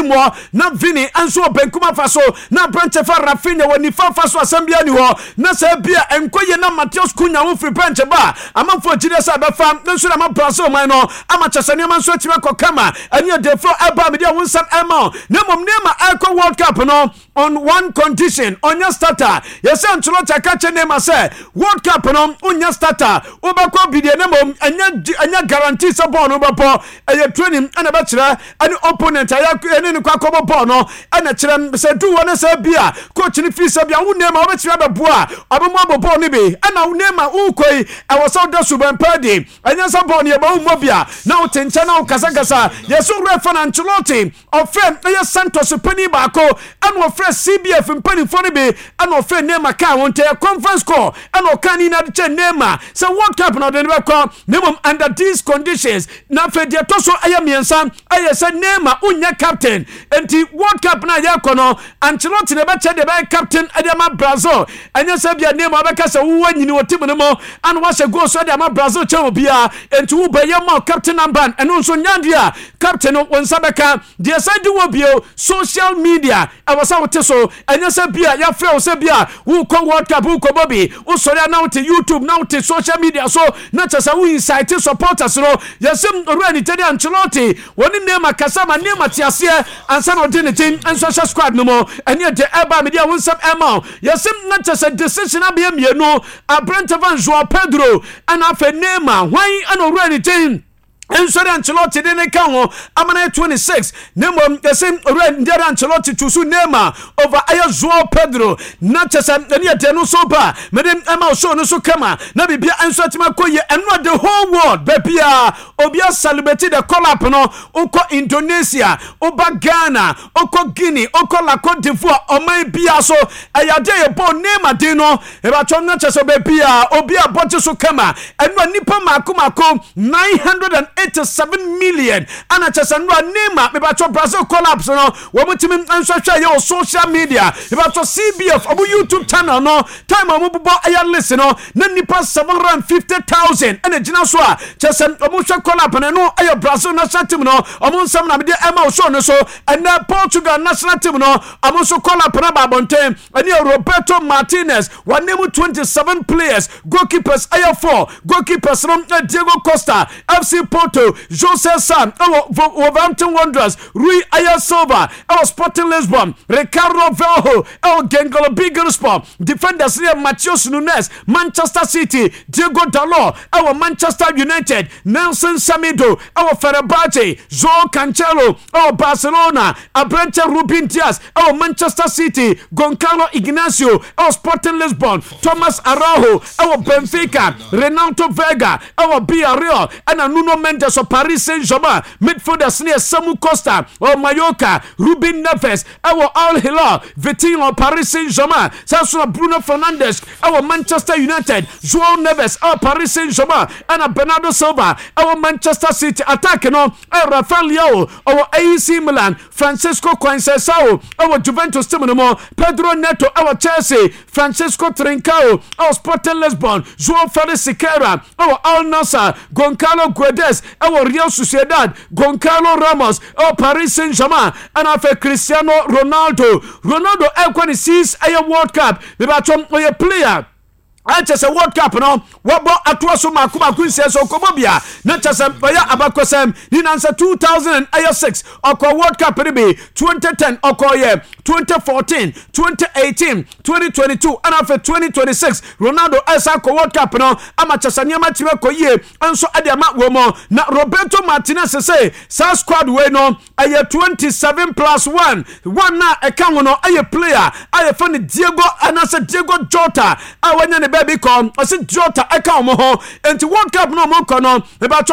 team wo na Vini anso benkuma fa so na branche fa Rafinha woni fa so asambia ni ho na sa bia enkoye na Mateus Cunha wo free bench ba amafo gide sa be fa nso na ma Brazil man no ama chasane man so tima ko kama anya defo eba media wonsam ema na mom nema Eco World Cup no on one condition onya starter yes Ancelotti akache nema say World Cup no onya starter obakọ bidie na mom anya guarantee say ball no babo eye training ana ba kire ani opponent aya ene ni kwa kobo ball no ana kire say do wona say bia coach ni fi say bia wo nema obetire babo a obemo abobọ ni be ana wo nema ukoi e wo so da suban padi anya say ball ni e ba wo mobia na wo tencha na wo kasagasa yeso refa na Ancelotti ofem eye Santos pani ba ko ana ofre CBF mpani fo ni be ana ofre nema ka won te conference call ana okani na de nema say World Cup no de be ko nemom under these conditions na fe de to so ayamiensa aye say nema unya captain enti World Cup na ya ko no Ancelotti ne be che de be captain adema Brazil anya say bia nema be ka say wo nyini wo tim ne mo ana wa say go so adema Brazil che obia enti wo be yama captain number eno so nyandia captain won sabeka de say di wo bio social media awasa wote so anya say bia ya frɛ wo say bia wo ko World Cup wo ko bobi wo sori na wote YouTube na wote social media so na chasa wo incite supporters no yesem Ruben Ancelotti woni nema kasama nema tiase ansa no de ne team and social squad no mo anya de eba media wonsam ema yesem na chasa decision abia mienu Abrante van Joao Pedro ana fe nema hwan ana Ruben team Ensori Ancelotti de ne kan ho amana 26 nemom yesem Ruben Ancelotti tusu nema over aya Joao Pedro na chesa ne de no so ba medem ema so no so kama na bibia Ancelotti makoye eno the whole world bebia obia celebrate the collab no uko Indonesia oba Ghana uko Guinea uko la Côte d'Ivoire oman bia so ayade e bo nema de no e ba chon na chesa bebia obia bote so kama eno nipa mako 987 million ana chasanwa nema me ba to Brazil collapse no wo mutimi answahwa ye social media me ba to CBF obu YouTube channel no time obu bo aya listen no na nipa 750,000 ana gina so a chasan obu hwa collapse no aya Brazil national team no omu nsam na me de ema so no so and Portugal national team no omu so collapse na ba bonten ani Roberto Martinez wanemu 27 players goalkeepers aya 4 goalkeepers no Diego Costa FC Porto, Jose San, Wolverhampton Wanderers, Rui Ayasoba, Sporting Lisbon, Ricardo Velho, Gengolo Biggersport, defenders here Matheus Nunes, Manchester City, Diego Dalot, Manchester United, Nelson Semedo, Fenerbahce, João Cancelo, Barcelona, Abrante Rubin Dias, Manchester City, Goncalo Ignacio, Sporting Lisbon, Thomas Araujo, Benfica, Renato Vega, Villarreal, and Nuno Mendes of Paris Saint-Germain, midfielders near Samu Costa, Mallorca, Ruben Neves, Al Hilal, Vitinho, Paris Saint-Germain, Sassuolo Bruno Fernandes, Manchester United, João Neves, Paris Saint-Germain, and Bernardo Silva, Manchester City attack, Rafael Leao, AC Milan, Francisco Conceição, Juventus Timonimo, Pedro Neto, Chelsea, Francisco Trincao, Sporting Lisbon, João Felix Siqueira, Al Nassr, Goncalo Guedes, Real Sociedad, Goncalo Ramos, Paris Saint-Germain, and after Cristiano Ronaldo. Ronaldo Elkwani sees a World Cup. The baton or a player. I just a World Cup no what about atwaso makuma kunse so kobobia na chasa baya abakosem ni answer 2006 okwa World Cup be 2010 okwa year 2014 2018 2022 and after 2026 Ronaldo asa ko World Cup no ama chasa nyama chiwe ko ye anso ade ama wo mo na Roberto Martinez say sa squad we no aye 27+1 one na eka no aye player aye fani Diego anasa Diego Jota awanya baby come I said Jota eka omo ho enti World Cup no mo kono about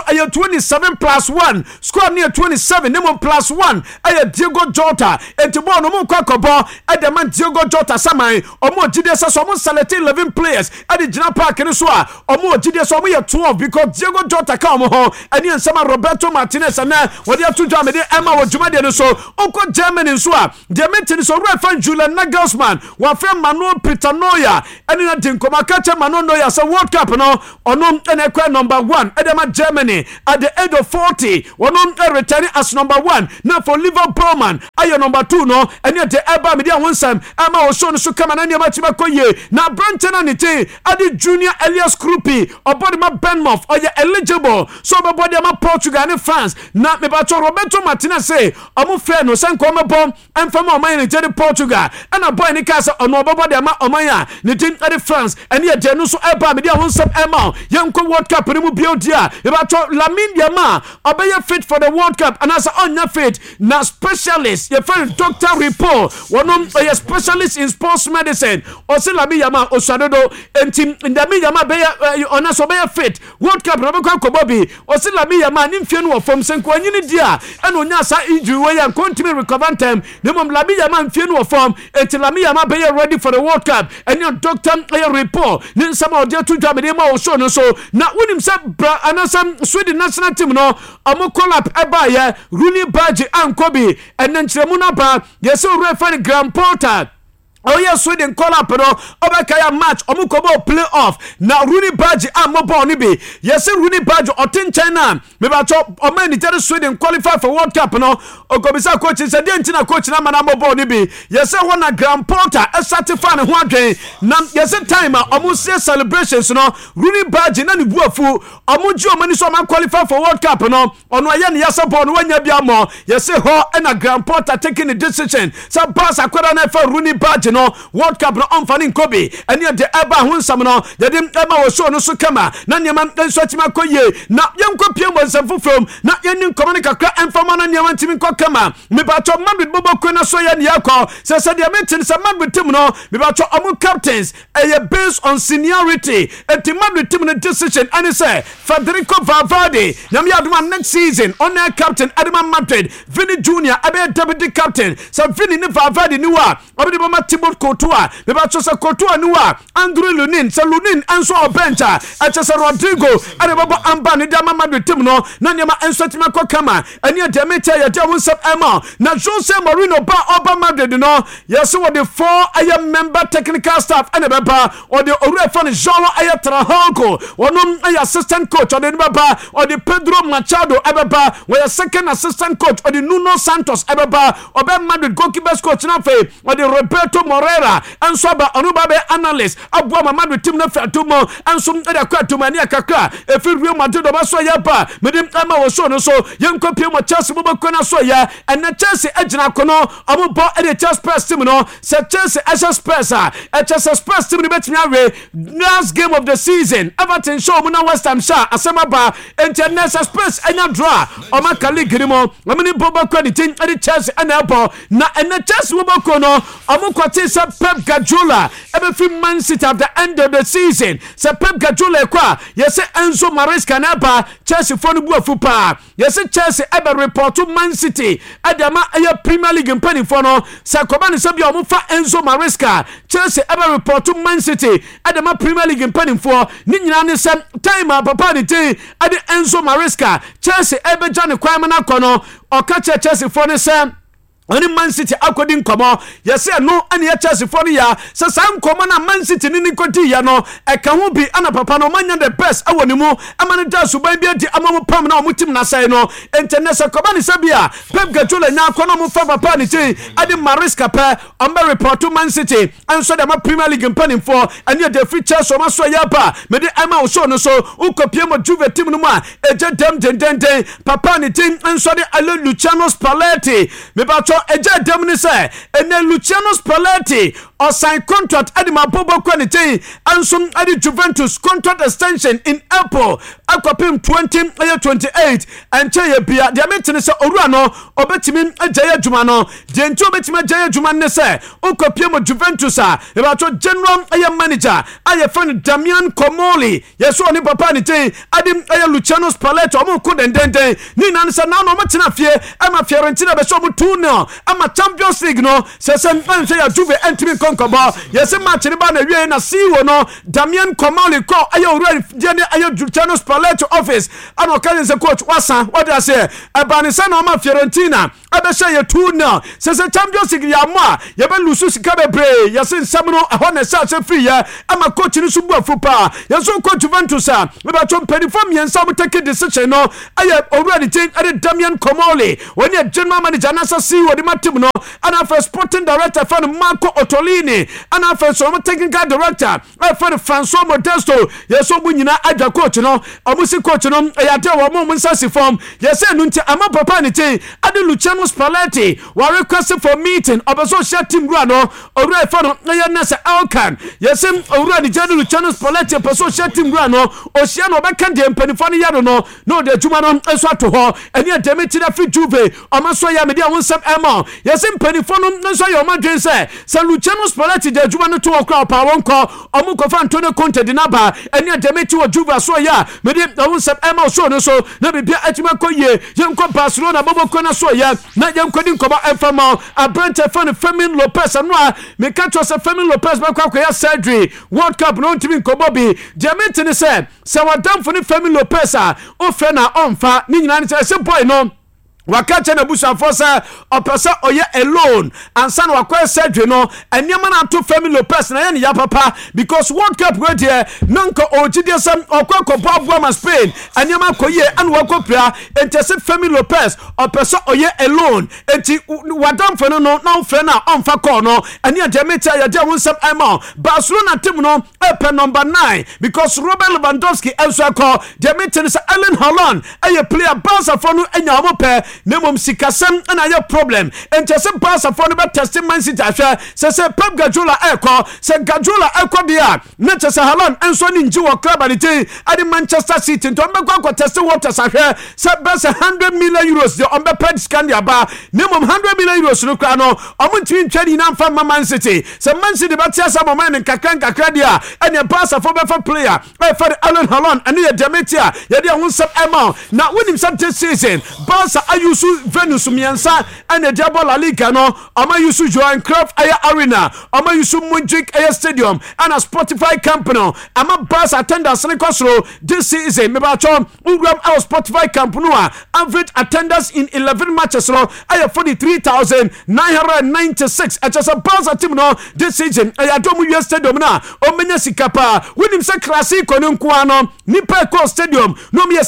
27+1 squad near 27 nemo +1 aye Diego Jota enti bo no mo kwakobo ade man Diego Jota saman omo gide so mo select 11 players ade gina park ni so a omo gide so mo ye 12 because Diego Jota ka omo ho eni nsema Roberto Martinez na wode atuju amede ema wo dwuma de no so oko Germany so a de metin so refa Julian Nagelsmann wa fe Manuel Peter Neuer eni na dinkoma Wakacha Manondo ya sa World Cup no ono ene number 1 edema Germany at the age of 40 ono returning as number 1 now for Liverpool man ayo number 2 no ene de eba media wonsam ama osho no so kama na niam atima koye na Brentford na nite ade Junior Elias Krupi obodi ma Bournemouth oye eligible so obodi ma Portugal and France na me ba Roberto Martinez say omo frɛ no sanko ma bom emfama oman ni jere Portugal ana boy ni kasa ono obodi ma oman ya ni tin ade France ene ye de no so eba media wonsam ema yenko World Cup ni mu biodia e ba Lamine Yamal obeye fit for the World Cup and as onya fit na specialist your friend Dr. Ripo one a specialist in sports medicine or say Lamine Yamal osadodo enti Lamine Yamal be ona so be fit World Cup na be kwa Bobby or say Lamine Yamal ni mfie no from senko anyini dia and onya sa injury we yan continue recover time the mom Lamine Yamal mfie no from enti Lamine Yamal be ready for the World Cup and your Dr. Ripo ni nsama odi to job dey ma o show no so na wonim say anasam Sweden national team no amo collab eba ye Rooney Badge ankobi enenchiremu na ba yesi referee Graham Potter oh yes Sweden call up no obekaya match omukobo playoff na Rooney Badge amobo ni be yes Rooney Badge otin China me ba cho omani tell Sweden qualify for World Cup no ogobisa coach say dey ntina coach na mana amobo ni be yes one na Graham Potter a certify ne ho adwen na yes time omu see celebrations no Rooney Badge na ne buafu omuji omani so man qualify for World Cup no ono aye ne yasa ball no wanya bia mo yes ho na Graham Potter taking the decision so pass akwada na for Rooney Badge no World Cup no onfani Kobe ene de eba hunsam no de ema wo show no so kama na niam nso tima koye na yenko pie mo nsafo from na yenin komani kakra enfama na niam ntimi kama me ba to Madrid bobo ko na so ye ne yakọ se de metin se Madrid team no me ba to omu captains based on seniority enti Madrid team no decision and say Federico Valverde nyam yaduma next season on their captain Adama Madrid Vini Junior abe deputy captain so Vini ne Valverde ni wa obi de ma Thibaut Courtois me ba cho se Courtois ni wa Andrew Lunin se Lunin enso obencha eche se Rodrigo ade bobo amba ni Adama Madrid team no na nyama enso tima kama eni de meta ya de wonsap ema na Jose Mourinho ba oba Madrid no yes what the 4 member technical staff and beba or the Orefan João Trahanco onom assistant coach or the baba or the Pedro Machado ebeba where second assistant coach or the Nuno Santos ebeba oba Madrid goalkeepers coach na fe or the Roberto Moreira and so ba onuba be analyst abua Madrid team na fe atumo and so e kwa tumani akakra e fi Real Madrid oba so ya ba medim ama wo so no so yenko pie mo Chelsea bo kona so ya and na Chelsea agina kono omo bo e the Chelsea Spurs team no se Chelsea as Spurs Chelsea Spurs team ni betimi awe last game of the season Everton show mo na West Ham sha asema ba international Spurs enya draw o ma ka league ni mo omini bo kwa the team e Chelsea and abo na Chelsea bo kono omo kwati se Pep Guardiola ebe fi Man City at the end of the season se Pep Guardiola kwa yese Enzo Maresca na ba Chelsea for no buafu pa yese Chelsea ebe report to Man City adama aye Premier League mpani for no se kobani se bia omo fa Enzo Maresca Chelsea ebe report to Man City adama Premier League mpani for ni nyina ne se time papa ni ti ade Enzo Maresca Chelsea ebe jane kwama na kono okache Chelsea for ne se oni Man City akodi nkomo yese no ane ya Chelsea for ya se san nkomo na Man City ni kodi ya no e ka ho bi ana papa no manya the best awoni mu amane da suban bi adi amamu pam na omutim na sai no international koba ni sabia Pep Guardiola nya kono mu fa papa ni ti adi Maresca pa ombe report to Man City and so the Premier League mpanim for ane the free Chelsea ma so ya ba me de ama o so no so ukopie mo Juve team no ma eje dem den papa ni team and so the Luciano Spalletti me ba eja demni say ene Luciano Spalletti or sign contract adi mabobo kwanite ansom adi Juventus contract extension in April akopim 2028 and che bia dia metene say orua no obetimi agya adwuma no de nti obetimi agya adwuma ne say okopiem Juventus e ba to general manager aye fan Damian Comoli yeso oni papa ni tin adi Luciano Spalletti omo ko den ni nan say na no matena fie ama Fiorentina be so mo 2-0 ama Champions League no se mpan say ya Juve entimi konkoba yese match ni ba na wie na siwo no Damian Comoli ko aye orua de aye Luciano Spalletti office ano kan se coach wasa what I say abani say na ma Fiorentina abesha ye 2-0 sese Champions League ya mo ye be lusu sika bebre ye se nsam no ho na sa free ya ama coach ni so bu afupa ye so coach Juventus a me ba chom perform ye nsam take decision no aye already think ade Damian Komole when ye general manager na see what the team no and for sporting director for Marco Ottolini and for some technical director for Francois Modesto ye so bu nyina adwa coach no omusi coach no ya de wo mo nsasi form ye say no nti ama papa ni tin ade Luciano Spalletti wa request for meeting obeso share team gua no owura for no ye na say Alcan ye say owura ni jadu Luciano Spalletti obeso share team gua no o share no be kan de mpanifo ne yado no de adwuma no enso ato ho ene ademiti na fi Juve omaso ya me dia wonsam ema ye say mpanifo no enso ya omadwen say Luciano Spalletti de adwuma no to okra pa wonko omukofa Antonio Conte de naba ene ademiti wo Juve so ya me dia wonsam ema so no so na bibia atuma koye yenko Barcelona bobo na so ya na yenkodi nkoba enfama abrante fan Fermin Lopez anwa me catch se Fermin Lopez ba kwa ya surgery World Cup no ntimi nkoba bi diamante ni se wadam for ni Fermin Lopez a o fe na onfa ni nyina ni se boy no wakache na busa force opesa oye alone ansa na wakwa surgery no eniama na to Fermin Lopez na ye ni ya papa because World Cup go there nanko ojide sam okwa kopa bua Spain eniama koye anu wakopra entese Fermin Lopez opesa oye alone enti wadam for no na fe na onfa call no enia demeta ya dia wonsam ema Barcelona team no epe number 9 because Robert Lewandowski also call demeta is Erling Haaland aye player Barca for no enya omope nemom sikasem na ya problem entese Barca for no be testing Man City ahwe se Pep Guardiola eko se Guardiola eko dia na tese Haaland enso ni nji wo club anite ade Manchester City to be kwa testing waters ahwe se be 100 million euros de on be paid scandia ba nemom 100 million euros no kra no omuntwi ntwani na mfa Man City se Man City be tia sa moment kakra dia ene Barca for be for player for Erling Haaland ene ye demetia ye dia wonsam ema na winim some season Barca ayusu Venus miensa ene Diabo La Liga no ama yusu Johan Cruyff aya arena ama yusu Munich aya stadium and a Spotify company ama Barca attendance ne kosro this season me ba chom ugram our Spotify company average attendance in 11 matches no aya 43,996 just a Barca team no this season aya domu US stadium na o menya sikapa winim se classico no nko no nipa ko stadium no me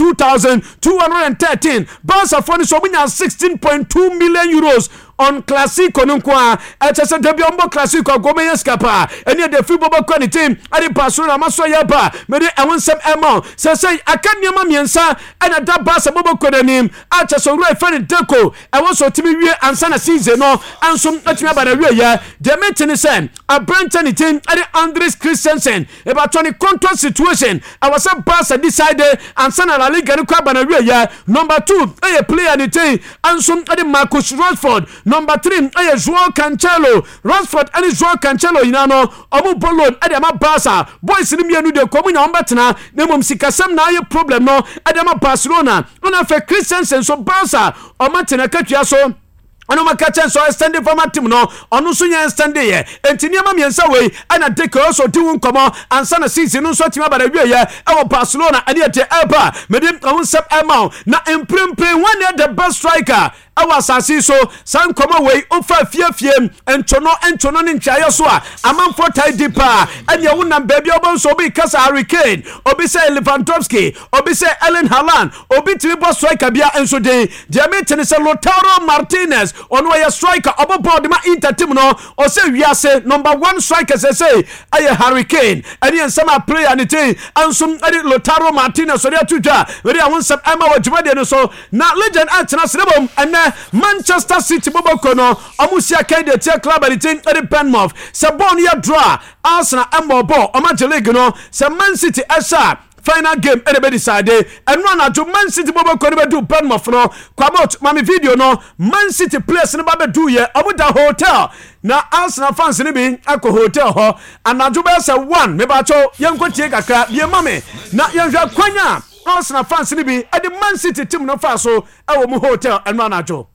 62,213 Barca for so many 16.2 million euros on Classico nunkwa etese debi ombo Classico gomeya skapa eni de football bakwa team ade Barcelona maso ya ba me de ewonsem ema say akaniama miensa ena da Barca bobo kodanim etese ro fan Deco ewoso timi wie ansa na season no ansom atimi aba na wie ya de mentini say abrantani team ade Andres Christensen about 20 contract situation awasa Barca decided ansa na La Liga ni kwa aba na wie ya number 2 a player ni team ansom ade Marcus Rashford number 3 aye Joao Cancelo Rashford and Joao Cancelo inano omu bolon ade ma Barca boys ni mienu de komunya ombetena nemom sikasem na aye problem no ade ma Barcelona ona fe Christensen so Barca omatena katwa so ono makachen so extended for my team no ono so nya extended ye entiniama miensa we ana Deco so diwu nkomo ansa na season no so tima ba da wie ye e Barcelona ade ete eba medim wonsep ema na imprempren one the best striker awa sasi so san koma we ofa fiefie enchono ne nchaye so a amanfo tai dipa anya wonam baby obon so bi kasa Hurricane obi say Lewandowski obi say Erling Haaland obi triple striker bia enso de diamante se Lautaro Martinez ono ya striker oboboard ma Inter team no o say wiase number 1 striker say aye Hurricane ani ensama player ni te ansum ade Lautaro Martinez so de atuja we dia wonsam ama wajumade no so na legend antena sebom ene Manchester City bobokono amusia kende tia club alitin ade Bournemouth se bon ya draw Arsenal ambo omaje league no se Man City esa final game ene be decide eno na jo Man City bobokono be do Bournemouth no kwamot mami video no Man City players ne ba be do ye abuda hotel na Arsenal fans ni bi akọ hotel ho anajo be se 1 me ba cho yenkotie kakra bi mame na yenhwa kwanya Arsenal fans ni bi ade Man City team no fa so e wo mu hotel eno anajo